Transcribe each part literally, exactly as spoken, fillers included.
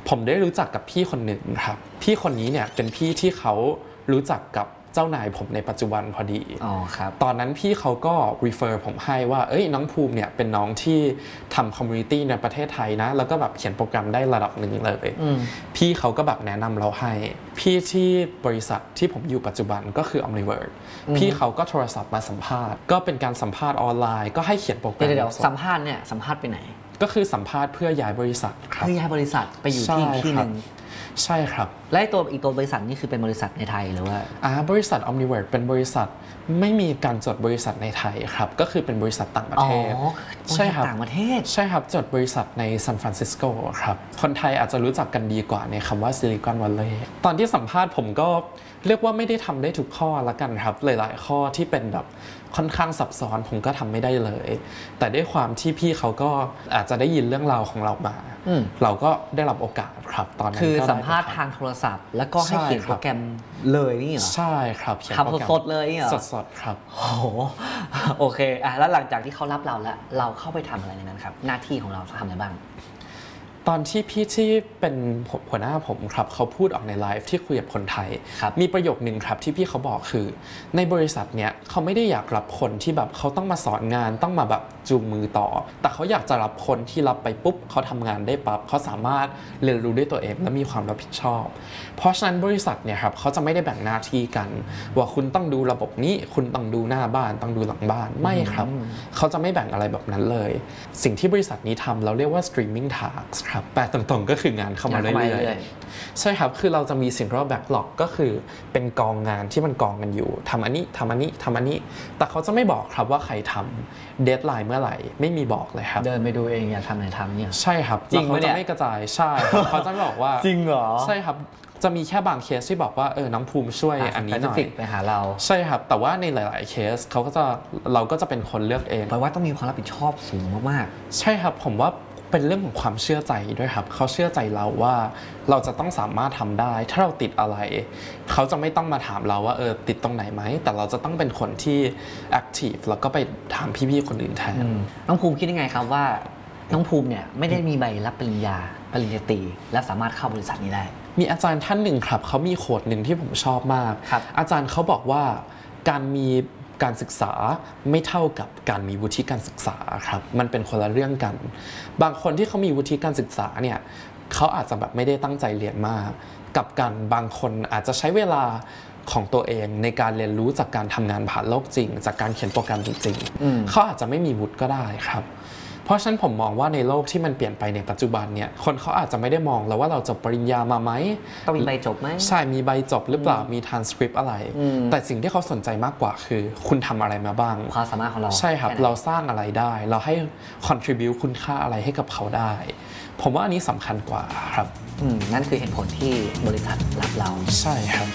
ผมได้รู้จักกับพี่คนหนึ่งครับพี่คนนี้เนี่ยเป็นพี่ที่เขารู้จักกับเจ้านายผมในปัจจุบันพอดีอ๋อครับตอนนั้นพี่เขาก็ refer ผมให้ว่าเอ้ยน้องภูมิเนี่ยเป็นน้องที่ทำ community ในประเทศไทยนะแล้วก็แบบเขียนโปรแกรมได้ระดับหนึ่งเลยพี่เขาก็แบบแนะนำเราให้พี่ที่บริษัทที่ผมอยู่ปัจจุบันก็คือ Omniverse พี่เขาก็โทรศัพท์มาสัมภาษณ์ก็เป็นการสัมภาษณ์ออนไลน์ก็ให้เขียนโปรแกรมเดี๋ยวสัมภาษณ์เนี่ยสัมภาษณ์ไปไหนก็คือสัมภาษณ์เพื่อย้ายบริษัทครับเพื่อย้ายบริษัทไปอยู่ที่ที่หนึ่งใช่ครับและตัวอีกตัวบริษัทนี่คือเป็นบริษัทในไทยหรือว่าอ่าบริษัท Omniverse เป็นบริษัทไม่มีการจดบริษัทในไทยครับก็คือเป็นบริษัทต่างประเทศอ๋อใช่ครับต่างประเทศใช่ครับจดบริษัทในซานฟรานซิสโกครับคนไทยอาจจะรู้จักกันดีกว่าในคำว่าซิลิคอนวัลเลย์ตอนที่สัมภาษณ์ผมก็เรียกว่าไม่ได้ทำได้ทุกข้อละกันครับหลายๆข้อที่เป็นแบบค่อนข้างซับซ้อนผมก็ทำไม่ได้เลยแต่ด้วยความที่พี่เขาก็อาจจะได้ยินเรื่องราวของเรามาเราก็ได้รับโอกาสครับตอนนั้นคือสัมภาษณ์ทางโทรศัพท์แล้วก็ให้เขียนโปรแกรมเลยนี่เหรอใช่ครับทำสดๆเลยเหรอสดๆครับโอ้โหโอเคอ่ะแล้วหลังจากที่เขารับเราแล้วเราเข้าไปทำอะไรในนั้นครับหน้าที่ของเราทำอะไรบ้างตอนที่พี่ที่เป็นหัวหน้าผมครับเขาพูดออกในไลฟ์ที่คุยกับคนไทยมีประโยคนึงครับที่พี่เขาบอกคือในบริษัทเนี้ยเขาไม่ได้อยากรับคนที่แบบเขาต้องมาสอนงานต้องมาแบบจูงมือต่อแต่เขาอยากจะรับคนที่รับไปปุ๊บเขาทำงานได้ปั๊บเขาสามารถเรียนรู้ด้วยตัวเองและมีความรับผิดชอบเพราะฉะนั้นบริษัทเนี่ยครับเขาจะไม่ได้แบ่งหน้าที่กันว่าคุณต้องดูระบบนี้คุณต้องดูหน้าบ้านต้องดูหลังบ้านไม่ครับเขาจะไม่แบ่งอะไรแบบนั้นเลยสิ่งที่บริษัทนี้ทำเราเรียกว่า streaming tasksแปลตรงๆก็คืองานเข้ามาเรื่อยๆใช่ครับคือเราจะมีสิ่งที่เรียกว่า backlog ก็คือเป็นกองงานที่มันกองกันอยู่ทำอันนี้ทำอันนี้ทำอันนี้แต่เขาจะไม่บอกครับว่าใครทำ deadline เมื่อไหร่ไม่มีบอกเลยครับเดินไปดูเองอยากทำไหนทำเนี่ยใช่ครับจริงเขาจะไม่กระจายใช่เขาจะบอกว่าจริงเหรอใช่ครับจะมีแค่บางเคสที่บอกว่าเออน้องภูมิช่วยอันนี้หน่อยไปหาเราใช่ครับแต่ว่าในหลายๆเคสเขาก็จะเราก็จะเป็นคนเลือกเองแปลว่าต้องมีความรับผิดชอบสูงมากๆใช่ครับผมว่าเป็นเรื่องของความเชื่อใจด้วยครับเขาเชื่อใจเราว่าเราจะต้องสามารถทำได้ถ้าเราติดอะไรเขาจะไม่ต้องมาถามเราว่าเออติดตรงไหนไหมแต่เราจะต้องเป็นคนที่แอคทีฟแล้วก็ไปถามพี่ๆคนอื่นแทนน้องภูมิคิดยังไงครับว่าน้องภูมิเนี่ยไม่ได้มีใบรับปริญญาปริญญาตรีและสามารถเข้าบริษัทนี้ได้มีอาจารย์ท่านหนึ่งครับเขามีโค้ดหนึ่งที่ผมชอบมากอาจารย์เขาบอกว่าการมีการศึกษาไม่เท่ากับการมีวุฒิการศึกษาครับมันเป็นคนละเรื่องกันบางคนที่เขามีวุฒิการศึกษาเนี่ยเขาอาจจะแบบไม่ได้ตั้งใจเรียนมากกับกันบางคนอาจจะใช้เวลาของตัวเองในการเรียนรู้จากการทำงานผ่านโลกจริงจากการเขียนโปรแกรมจริงๆเขาอาจจะไม่มีวุฒิก็ได้ครับเพราะฉะนั้นผมมองว่าในโลกที่มันเปลี่ยนไปในปัจจุบันเนี่ยคนเขาอาจจะไม่ได้มองแล้วว่าเราจบปริญญามาไหมต้องมีใบจบไหมใช่มีใบจบหรือเปล่ามี transcript อะไรแต่สิ่งที่เขาสนใจมากกว่าคือคุณทำอะไรมาบ้างความสามารถของเราใช่ครับเราสร้างอะไรได้เราให้ contribute คุณค่าอะไรให้กับเขาได้ผมว่าอันนี้สำคัญกว่าครับนั่นคือเหตุผลที่บริษัทรับเราใช่ครับ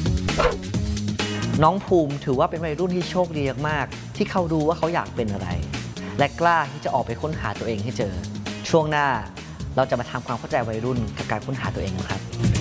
น้องภูมิถือว่าเป็นวัยรุ่นที่โชคดีมากที่เขารู้ว่าเขาอยากเป็นอะไรและกล้าที่จะออกไปค้นหาตัวเองให้เจอช่วงหน้าเราจะมาทำความเข้าใจวัยรุ่นกับการค้นหาตัวเองกันครับ